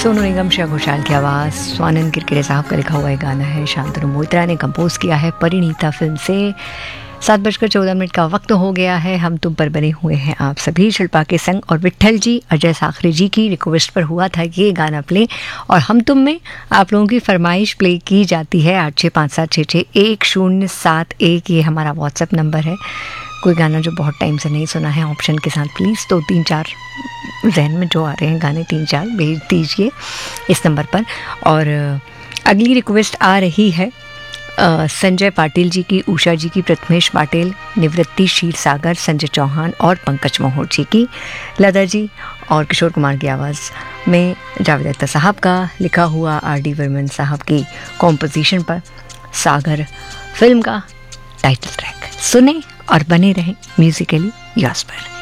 सोनू निगम, श्रेया घोषाल की आवाज़, स्वानंद किरकिरे साहब का लिखा हुआ एक गाना है, शांतनु मोहित्रा ने कंपोज किया है परिणीता फिल्म से। 7:14 का वक्त हो गया है। हम तुम पर बने हुए हैं आप सभी शिल्पा के संग, और विट्ठल जी, अजय साखरे जी की रिक्वेस्ट पर हुआ था ये गाना प्ले, और हम तुम में आप लोगों की फरमाइश प्ले की जाती है। 8657661071 ये हमारा व्हाट्सएप नंबर है। कोई गाना जो बहुत टाइम से नहीं सुना है ऑप्शन के साथ प्लीज़, तो 3-4 जहन में जो आ रहे हैं गाने 3-4 भेज दीजिए इस नंबर पर। और अगली रिक्वेस्ट आ रही है संजय पाटिल जी की, उषा जी की, प्रथमेश पाटिल, निवृत्ति क्षीरसागर, संजय चौहान और पंकज मोहर जी की, लता जी और किशोर कुमार की आवाज़ में जावेद अख्तर साहब का लिखा हुआ R.D. बर्मन साहब की कॉम्पोजिशन पर सागर फिल्म का टाइटल ट्रैक। सुने और बने रहें म्यूजिकली योर्स पर।